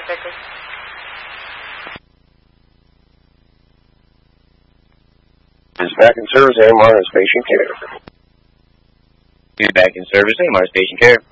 Pacific. Is back in service, AMR Station Care. You're back in service, AMR Station Care.